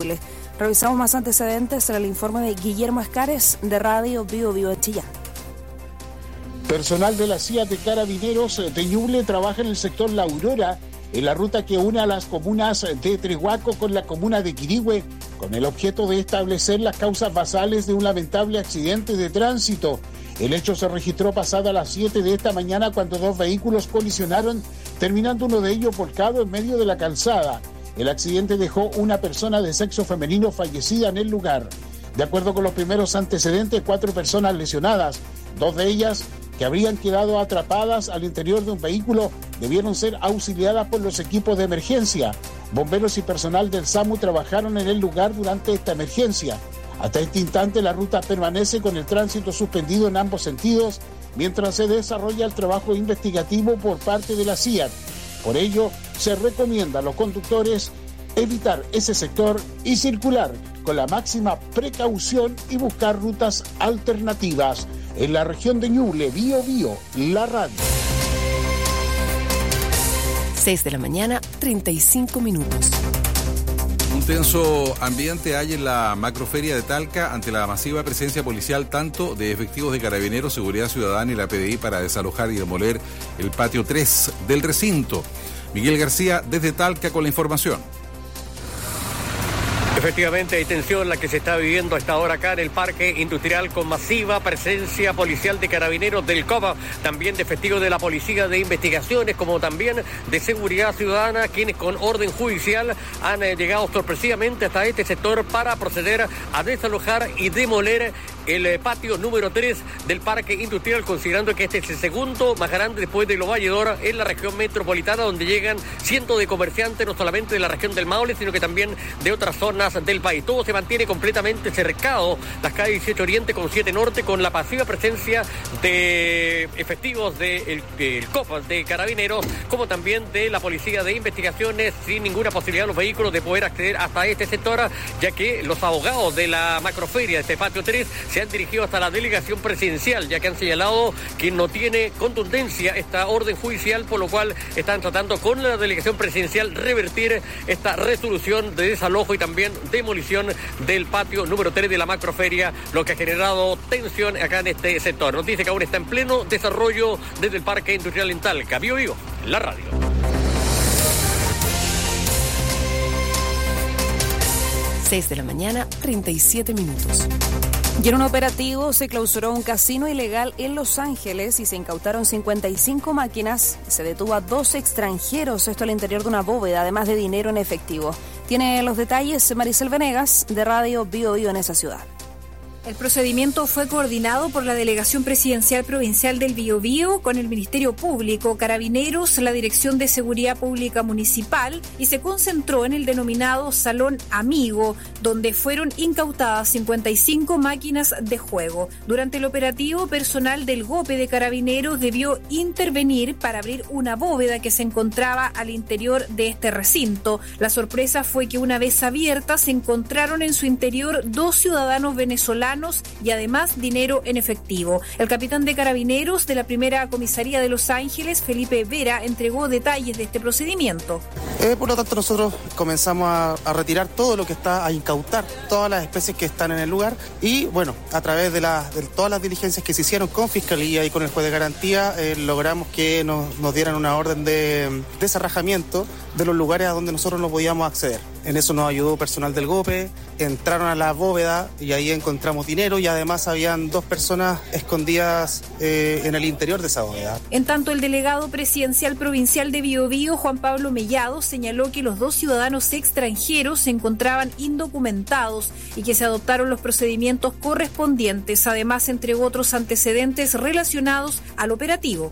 Chile. Revisamos más antecedentes en el informe de Guillermo Escares de Radio Bio Bio de Chillán. Personal de la CIA de Carabineros de Ñuble trabaja en el sector La Aurora, en la ruta que une a las comunas de Trehuaco con la comuna de Quirihue, con el objeto de establecer las causas basales de un lamentable accidente de tránsito. El hecho se registró pasada las 7 de esta mañana cuando dos vehículos colisionaron, terminando uno de ellos volcado en medio de la calzada. El accidente dejó una persona de sexo femenino fallecida en el lugar. De acuerdo con los primeros antecedentes, 4 personas lesionadas, 2 de ellas que habrían quedado atrapadas al interior de un vehículo, debieron ser auxiliadas por los equipos de emergencia. Bomberos y personal del SAMU trabajaron en el lugar durante esta emergencia. Hasta este instante la ruta permanece con el tránsito suspendido en ambos sentidos, mientras se desarrolla el trabajo investigativo por parte de la CIA. Por ello, se recomienda a los conductores evitar ese sector y circular con la máxima precaución y buscar rutas alternativas. En la región de Ñuble, Bio Bio, la radio. 6 de la mañana, 35 minutos. Un tenso ambiente hay en la macroferia de Talca ante la masiva presencia policial tanto de efectivos de Carabineros, Seguridad Ciudadana y la PDI para desalojar y demoler el patio 3 del recinto. Miguel García desde Talca con la información. Efectivamente, hay tensión la que se está viviendo a esta hora acá en el Parque Industrial con masiva presencia policial de Carabineros del COPA, también de efectivos de la Policía de Investigaciones, como también de Seguridad Ciudadana, quienes con orden judicial han llegado sorpresivamente hasta este sector para proceder a desalojar y demoler el patio número 3 del Parque Industrial, considerando que este es el segundo más grande después de Los Valledor en la región metropolitana, donde llegan cientos de comerciantes, no solamente de la región del Maule, sino que también de otras zonas del país. Todo se mantiene completamente cercado, las calles 18 Oriente con 7 Norte, con la pasiva presencia de efectivos del COP, de Carabineros, como también de la Policía de Investigaciones, sin ninguna posibilidad de los vehículos de poder acceder hasta este sector, ya que los abogados de la macroferia de este patio 3 se han dirigido hasta la delegación presidencial, ya que han señalado que no tiene contundencia esta orden judicial, por lo cual están tratando con la delegación presidencial revertir esta resolución de desalojo y también demolición del patio número 3 de la macroferia, lo que ha generado tensión acá en este sector. Nos dice que aún está en pleno desarrollo desde el Parque Industrial en Talca. Bio Bio, la radio. 6 de la mañana, 37 minutos. Y en un operativo se clausuró un casino ilegal en Los Ángeles y se incautaron 55 máquinas. Se detuvo a 2 extranjeros, esto al interior de una bóveda, además de dinero en efectivo. Tiene los detalles Maricel Venegas de Radio Bio Bio en esa ciudad. El procedimiento fue coordinado por la Delegación Presidencial Provincial del Biobío con el Ministerio Público, Carabineros, la Dirección de Seguridad Pública Municipal y se concentró en el denominado Salón Amigo, donde fueron incautadas 55 máquinas de juego. Durante el operativo, personal del GOPE de Carabineros debió intervenir para abrir una bóveda que se encontraba al interior de este recinto. La sorpresa fue que una vez abierta se encontraron en su interior 2 ciudadanos venezolanos y además dinero en efectivo. El capitán de Carabineros de la primera comisaría de Los Ángeles, Felipe Vera, entregó detalles de este procedimiento. Por lo tanto, nosotros comenzamos a retirar todo lo que está, a incautar todas las especies que están en el lugar y, bueno, a través de todas las diligencias que se hicieron con Fiscalía y con el juez de garantía, logramos que nos dieran una orden de desarrajamiento de los lugares a donde nosotros no podíamos acceder. En eso nos ayudó personal del GOPE, entraron a la bóveda y ahí encontramos dinero y además habían 2 personas escondidas en el interior de esa bóveda. En tanto, el delegado presidencial provincial de Biobío, Juan Pablo Mellado, señaló que los 2 ciudadanos extranjeros se encontraban indocumentados y que se adoptaron los procedimientos correspondientes. Además, entregó otros antecedentes relacionados al operativo.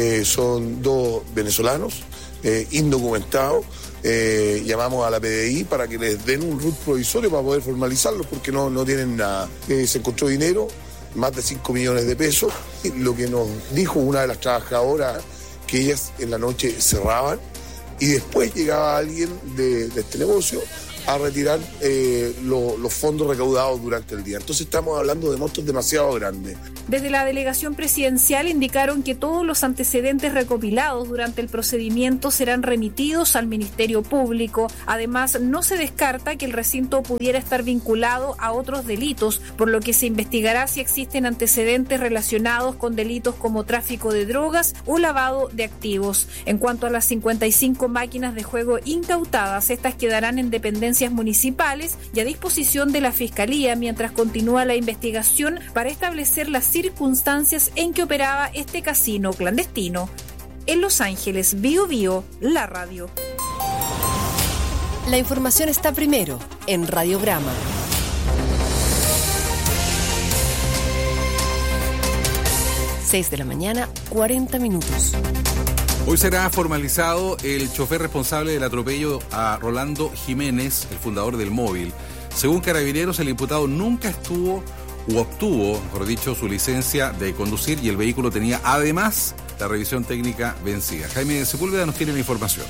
Son 2 venezolanos indocumentados. Llamamos a la PDI para que les den un RUT provisorio para poder formalizarlos porque no tienen nada. Se encontró dinero, más de 5 millones de pesos. Lo que nos dijo una de las trabajadoras, que ellas en la noche cerraban y después llegaba alguien de este negocio a retirar los fondos recaudados durante el día. Entonces estamos hablando de montos demasiado grandes. Desde la delegación presidencial indicaron que todos los antecedentes recopilados durante el procedimiento serán remitidos al Ministerio Público. Además, no se descarta que el recinto pudiera estar vinculado a otros delitos, por lo que se investigará si existen antecedentes relacionados con delitos como tráfico de drogas o lavado de activos. En cuanto a las 55 máquinas de juego incautadas, estas quedarán en dependencias municipales y a disposición de la Fiscalía mientras continúa la investigación para establecer las circunstancias en que operaba este casino clandestino. En Los Ángeles, Bío Bío, la radio. La información está primero en Radiograma. 6 de la mañana, 40 minutos. Hoy será formalizado el chofer responsable del atropello a Rolando Jiménez, el fundador del Móvil. Según Carabineros, el imputado nunca estuvo u obtuvo, mejor dicho, su licencia de conducir y el vehículo tenía además la revisión técnica vencida. Jaime Sepúlveda nos tiene la información.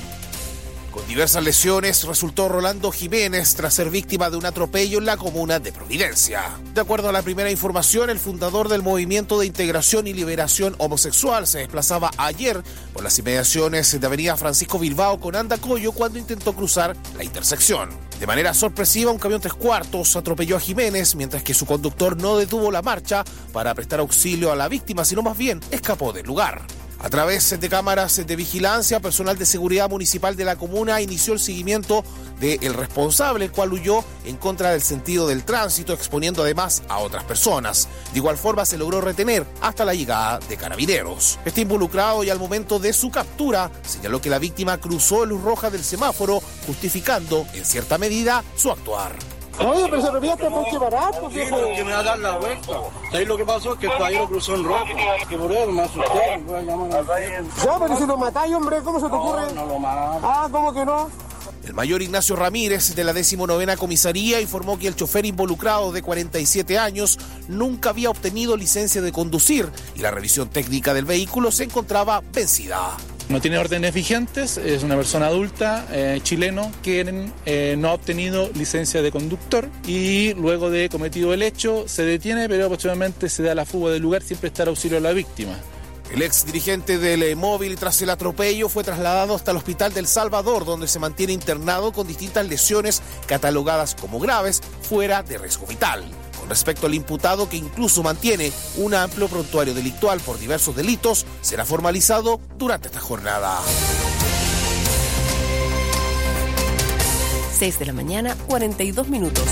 Con diversas lesiones resultó Rolando Jiménez tras ser víctima de un atropello en la comuna de Providencia. De acuerdo a la primera información, el fundador del Movimiento de Integración y Liberación Homosexual se desplazaba ayer por las inmediaciones de Avenida Francisco Bilbao con Andacollo cuando intentó cruzar la intersección. De manera sorpresiva, un camión 3/4 atropelló a Jiménez, mientras que su conductor no detuvo la marcha para prestar auxilio a la víctima, sino más bien escapó del lugar. A través de cámaras de vigilancia, personal de seguridad municipal de la comuna inició el seguimiento del responsable, el cual huyó en contra del sentido del tránsito, exponiendo además a otras personas. De igual forma, se logró retener hasta la llegada de Carabineros. Este involucrado, y al momento de su captura, señaló que la víctima cruzó luz roja del semáforo, justificando en cierta medida su actuar. Oye, pero se revierte porque barato, viejo. Que me va a dar la vuelta. Ahí lo que pasó es que el caballero cruzó en rojo. Que por eso me asusté. Voy a llamar al ya, pero si lo matáis, hombre, ¿cómo se te ocurre? No lo mato. Ah, ¿cómo que no? El mayor Ignacio Ramírez, de la 19ª Comisaría, informó que el chofer involucrado, de 47 años, nunca había obtenido licencia de conducir y la revisión técnica del vehículo se encontraba vencida. No tiene órdenes vigentes, es una persona adulta, chileno, que no ha obtenido licencia de conductor y luego de cometido el hecho se detiene, pero posteriormente se da la fuga del lugar, siempre está al auxilio de la víctima. El ex dirigente del Móvil, tras el atropello, fue trasladado hasta el Hospital del Salvador, donde se mantiene internado con distintas lesiones catalogadas como graves, fuera de riesgo vital. Con respecto al imputado, que incluso mantiene un amplio prontuario delictual por diversos delitos, será formalizado durante esta jornada. 6 de la mañana, 42 minutos.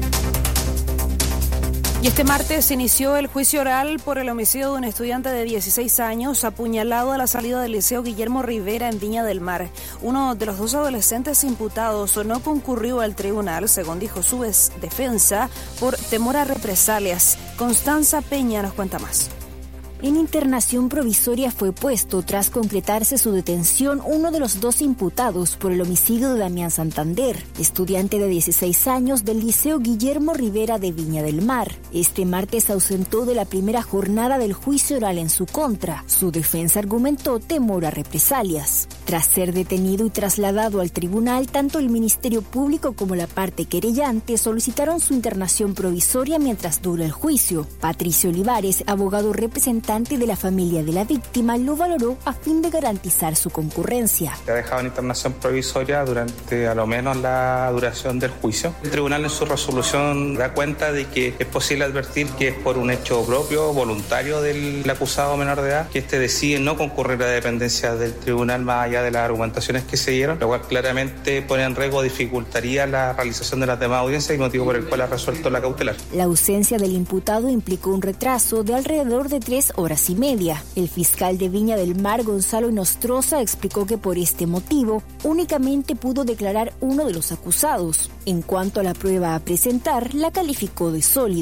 Y este martes se inició el juicio oral por el homicidio de un estudiante de 16 años apuñalado a la salida del Liceo Guillermo Rivera en Viña del Mar. Uno de los dos adolescentes imputados no concurrió al tribunal, según dijo su defensa, por temor a represalias. Constanza Peña nos cuenta más. En internación provisoria fue puesto, tras concretarse su detención, uno de los dos imputados por el homicidio de Damián Santander, estudiante de 16 años del Liceo Guillermo Rivera de Viña del Mar. Este martes se ausentó de la primera jornada del juicio oral en su contra. Su defensa argumentó temor a represalias. Tras ser detenido y trasladado al tribunal, tanto el Ministerio Público como la parte querellante solicitaron su internación provisoria mientras dura el juicio. Patricio Olivares, abogado representante de la familia de la víctima, lo valoró a fin de garantizar su concurrencia. Se ha dejado en internación provisoria durante a lo menos la duración del juicio. El tribunal en su resolución da cuenta de que es posible advertir que es por un hecho propio, voluntario del acusado menor de edad, que decide no concurrir a dependencia del tribunal más allá de las argumentaciones que se dieron, lo cual claramente pone en riesgo o dificultaría la realización de las demás audiencias y motivo por el cual ha resuelto la cautelar. La ausencia del imputado implicó un retraso de alrededor de 3 horas y media. El fiscal de Viña del Mar, Gonzalo Nostroza, explicó que por este motivo únicamente pudo declarar uno de los acusados. En cuanto a la prueba a presentar, la calificó de sólida.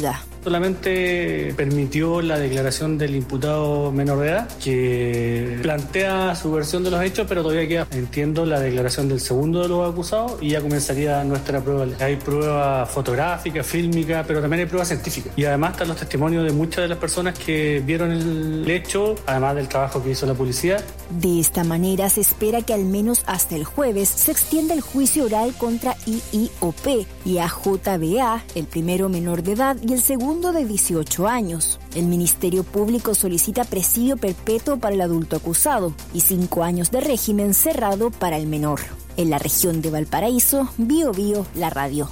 Solamente permitió la declaración del imputado menor de edad, que plantea su versión de los hechos, pero todavía queda, entiendo, la declaración del segundo de los acusados y ya comenzaría nuestra prueba. Hay prueba fotográfica, fílmica, pero también hay prueba científica. Y además están los testimonios de muchas de las personas que vieron el hecho, además del trabajo que hizo la policía. De esta manera se espera que al menos hasta el jueves se extienda el juicio oral contra IIOP y AJBA, el primero menor de edad y el segundo de 18 años. El Ministerio Público solicita presidio perpetuo para el adulto acusado y 5 años de régimen cerrado para el menor. En la región de Valparaíso, Biobío, la radio.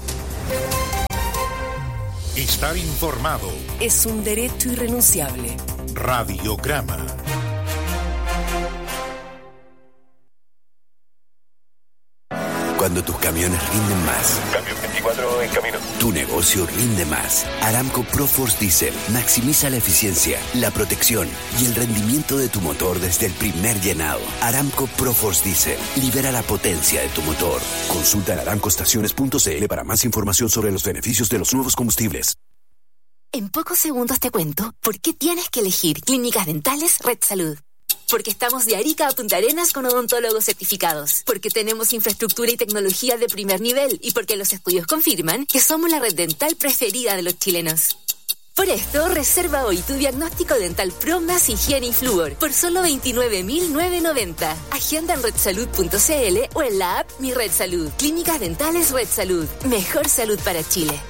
Estar informado es un derecho irrenunciable. Radiograma. Cuando tus camiones rinden más. Camión 24 en camino. Tu negocio rinde más. Aramco ProForce Diesel maximiza la eficiencia, la protección y el rendimiento de tu motor desde el primer llenado. Aramco ProForce Diesel libera la potencia de tu motor. Consulta en aramcoestaciones.cl para más información sobre los beneficios de los nuevos combustibles. En pocos segundos te cuento por qué tienes que elegir Clínicas Dentales Red Salud. Porque estamos de Arica a Punta Arenas con odontólogos certificados. Porque tenemos infraestructura y tecnología de primer nivel. Y porque los estudios confirman que somos la red dental preferida de los chilenos. Por esto, reserva hoy tu diagnóstico dental Pro más higiene y flúor por solo 29.990. Agenda en redsalud.cl o en la app Mi Red Salud. Clínicas Dentales Red Salud. Mejor salud para Chile.